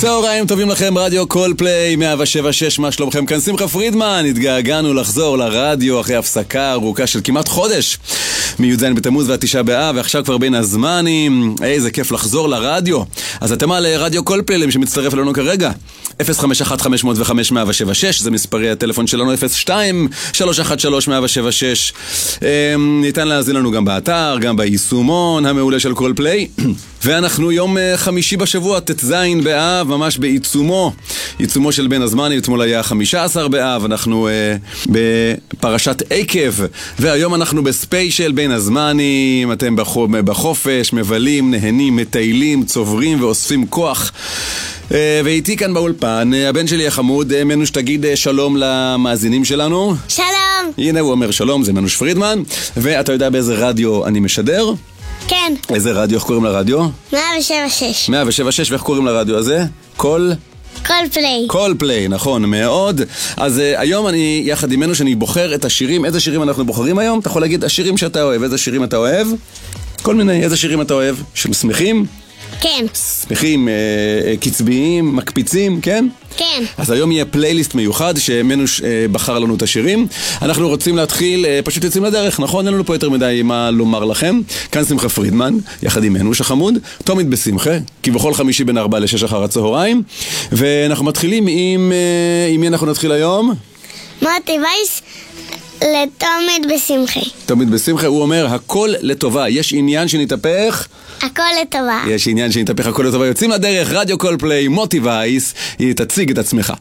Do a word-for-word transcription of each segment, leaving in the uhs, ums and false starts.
צהריים טובים לכם, רדיו קולפליי מאה שבע שש, מה שלומכם? כאן שמחה פרידמן. התגעגענו לחזור לרדיו אחרי הפסקה ארוכה של כמעט חודש מי"ז בתמוז והתשעה באב, ועכשיו כבר בין הזמנים. איזה כיף לחזור לרדיו. אז אתם על רדיו קולפליי, למי שמצטרף אלינו כרגע, אפס חמש אחת חמש אפס חמש מאה שבע שש, זה מספרי הטלפון שלנו, אפס שתיים שלוש אחת שלוש מאה שבע שש. ניתן להזין לנו גם באתר, גם ביישומון המעולה של קולפליי. ואנחנו יום חמישי בשבוע, ט"ז באב, ממש בעיצומו, עיצומו של בין הזמנים. אתמול היה חמישה עשר באב, אנחנו uh, בפרשת עקב, והיום אנחנו בספיישל בין הזמנים. אתם בחופש, מבלים, נהנים, מטיילים, צוברים ואוספים כוח. Uh, ואיתי כאן באולפן, uh, הבן שלי החמוד, uh, מנוש, תגיד uh, שלום למאזינים שלנו. שלום. הנה הוא אומר שלום, זה מנוש פרידמן. ואתה יודע באיזה רדיו אני משדר? כן. איזה רדיו? איך קוראים לרדיו? מאה שבע שש. מאה שבע שש, ואיך קוראים לרדיו הזה? קול? קולפליי. קולפליי, נכון, מאוד. אז uh, היום אני, יחד עמנו, שאני בוחר את השירים. איזה שירים אנחנו בוחרים היום? אתה יכול להגיד השירים שאתה אוהב. איזה שירים אתה אוהב? כל מיני, איזה שירים אתה אוהב? שמחים? כן. שמחים, אה, אה, קצביים, מקפיצים, כן? כן. אז היום יהיה פלייליסט מיוחד שמנוש אה, בחר לנו את השירים. אנחנו רוצים להתחיל, אה, פשוט יוצאים לדרך, נכון? אין לנו פה יותר מדי מה לומר לכם. כאן שמחה פרידמן, יחד עם מנוש החמוד, תמיד בשמחה, כי בכל חמישי בין ארבע לשש אחר הצהריים. ואנחנו מתחילים עם, אה, עם מי אנחנו נתחיל היום? מוטי וייס, לתמיד בשמחה. תמיד בשמחה, הוא אומר הכל לטובה, יש עניין שנתהפך, הכל לטובה. יש עניין שנתהפך, הכל לטובה. יוצאים לדרך, רדיו קולפליי, מוטי וייס, תציג את עצמך.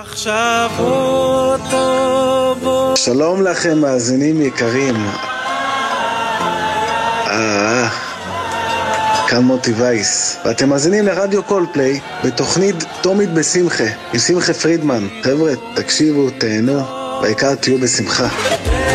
שלום לכם מאזינים יקרים. אה, כאן מוטי וייס, ואתם מאזינים לרדיו קולפליי בתוכנית תמיד בשמחה עם שמחה פרידמן. חבר'ה, תקשיבו, תהנו, בעיקר תהיו בשמחה.